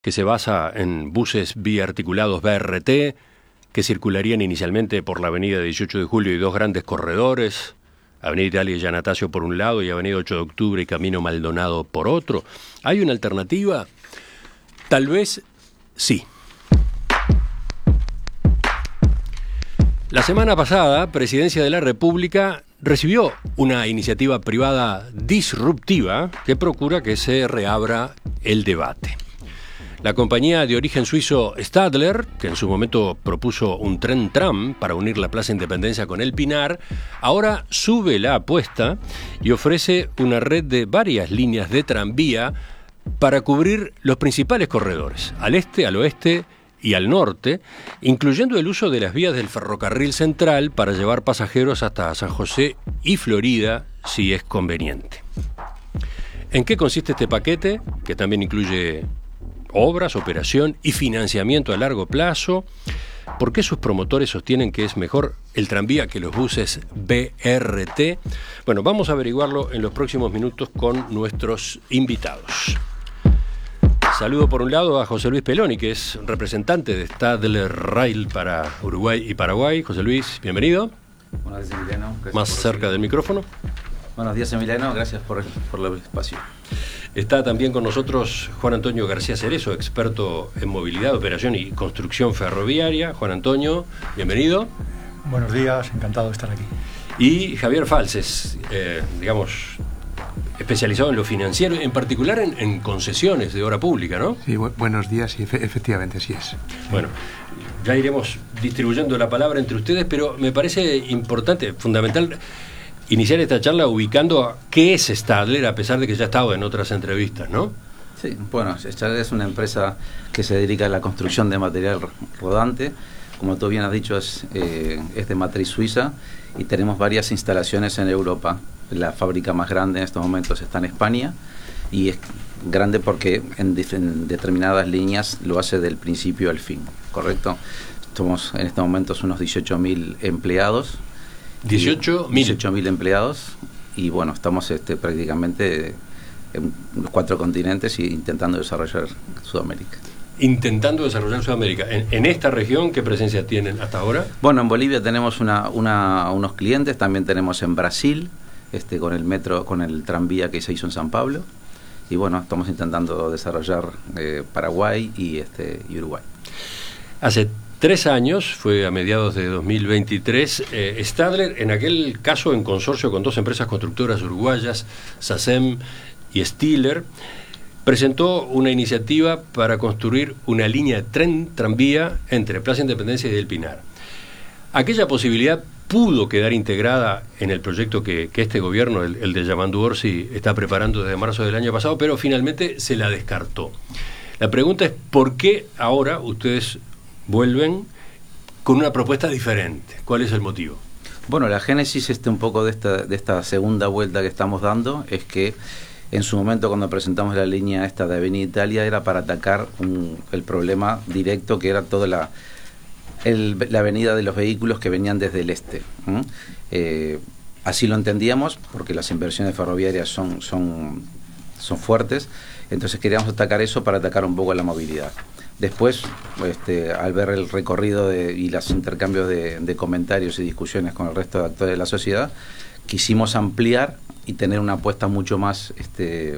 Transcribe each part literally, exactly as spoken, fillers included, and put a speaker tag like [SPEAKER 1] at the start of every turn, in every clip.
[SPEAKER 1] que se basa en buses biarticulados B R T, que circularían inicialmente por la avenida dieciocho de julio y dos grandes corredores, Avenida Italia y Giannatasio por un lado y Avenida ocho de octubre y Camino Maldonado por otro. ¿Hay una alternativa? Tal vez sí. La semana pasada, Presidencia de la República recibió una iniciativa privada disruptiva que procura que se reabra el debate. La compañía de origen suizo Stadler, que en su momento propuso un tren tram para unir la Plaza Independencia con el Pinar, ahora sube la apuesta y ofrece una red de varias líneas de tranvía para cubrir los principales corredores, al este, al oeste y al norte, incluyendo el uso de las vías del ferrocarril central para llevar pasajeros hasta San José y Florida, si es conveniente. ¿En qué consiste este paquete, que también incluye obras, operación y financiamiento a largo plazo? ¿Por qué sus promotores sostienen que es mejor el tranvía que los buses B R T? Bueno, vamos a averiguarlo en los próximos minutos con nuestros invitados. Saludo por un lado a José Luis Peloni, que es representante de Stadler Rail para Uruguay y Paraguay. José Luis, bienvenido.
[SPEAKER 2] Buenos días, Emiliano. Gracias.
[SPEAKER 1] Más cerca del micrófono.
[SPEAKER 2] Buenos días, Emiliano. Gracias por el, por el espacio.
[SPEAKER 1] Está también con nosotros Juan Antonio García Cerezo, experto en movilidad, operación y construcción ferroviaria. Juan Antonio, bienvenido.
[SPEAKER 3] Buenos días, encantado de estar aquí.
[SPEAKER 1] Y Javier Falces, eh, digamos, especializado en lo financiero, en particular en, en concesiones de obra pública, ¿no?
[SPEAKER 4] Sí, bu- buenos días, y efe- efectivamente, así es.
[SPEAKER 1] Bueno, ya iremos distribuyendo la palabra entre ustedes, pero me parece importante, fundamental, iniciar esta charla ubicando qué es Stadler, a pesar de que ya ha estado en otras entrevistas, ¿no?
[SPEAKER 2] Sí, bueno, Stadler es una empresa que se dedica a la construcción de material rodante. Como tú bien has dicho, es, eh, es de matriz suiza y tenemos varias instalaciones en Europa. La fábrica más grande en estos momentos está en España y es grande porque en, dif- en determinadas líneas lo hace del principio al fin, ¿correcto? Somos en estos momentos unos dieciocho mil empleados.
[SPEAKER 1] dieciocho mil.
[SPEAKER 2] dieciocho mil empleados y bueno, estamos este, prácticamente en los cuatro continentes y intentando desarrollar Sudamérica.
[SPEAKER 1] Intentando desarrollar Sudamérica. ¿En, en esta región qué presencia tienen hasta ahora?
[SPEAKER 2] Bueno, en Bolivia tenemos una, una, unos clientes, también tenemos en Brasil, este, con el metro, con el tranvía que se hizo en San Pablo, y bueno, estamos intentando desarrollar eh, Paraguay y, este, y Uruguay.
[SPEAKER 1] Hace tres años, fue a mediados de dos mil veintitrés, eh, Stadler, en aquel caso en consorcio con dos empresas constructoras uruguayas, SACEM y Stiller, presentó una iniciativa para construir una línea de tren tranvía entre Plaza Independencia y del Pinar. Aquella posibilidad pudo quedar integrada en el proyecto que, que este gobierno, el, el de Yamandu Orsi, está preparando desde marzo del año pasado, pero finalmente se la descartó. La pregunta es, ¿por qué ahora ustedes vuelven con una propuesta diferente? ¿Cuál es el motivo?
[SPEAKER 2] Bueno, la génesis este un poco de esta, de esta segunda vuelta que estamos dando es que en su momento cuando presentamos la línea esta de Avenida Italia era para atacar un, el problema directo que era toda la, el, la avenida de los vehículos que venían desde el este. ¿Mm? Eh, así lo entendíamos porque las inversiones ferroviarias son, son, son fuertes, entonces queríamos atacar eso para atacar un poco la movilidad. Después, este, al ver el recorrido de, y los intercambios de, de comentarios y discusiones con el resto de actores de la sociedad, quisimos ampliar y tener una apuesta mucho más, este,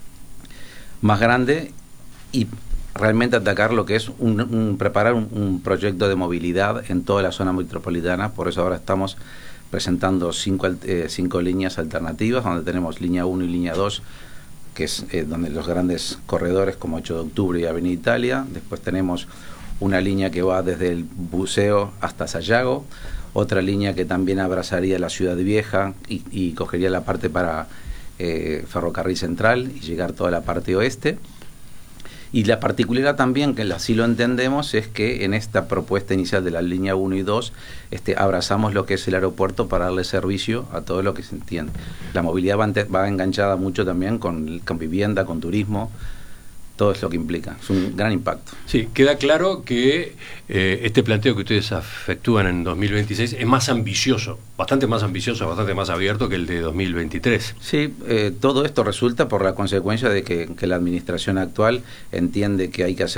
[SPEAKER 2] más grande y realmente atacar lo que es un, un, preparar un, un proyecto de movilidad en toda la zona metropolitana. Por eso ahora estamos presentando cinco, eh, cinco líneas alternativas, donde tenemos línea uno y línea dos, que es eh, donde los grandes corredores como ocho de octubre y Avenida Italia. Después tenemos una línea que va desde el Buceo hasta Sayago, otra línea que también abrazaría la Ciudad Vieja y, y cogería la parte para eh, Ferrocarril Central y llegar toda la parte oeste. Y la particularidad también, que así lo entendemos, es que en esta propuesta inicial de la línea uno y dos este, abrazamos lo que es el aeropuerto para darle servicio a todo lo que se entiende. La movilidad va, ante, va enganchada mucho también con, con vivienda, con turismo, todo es lo que implica. Es un gran impacto.
[SPEAKER 1] Sí, queda claro que eh, este planteo que ustedes efectúan en dos mil veintiséis es más ambicioso, bastante más ambicioso, bastante más abierto que el de dos mil veintitrés.
[SPEAKER 2] Sí, eh, todo esto resulta por la consecuencia de que, que la administración actual entiende que hay que hacer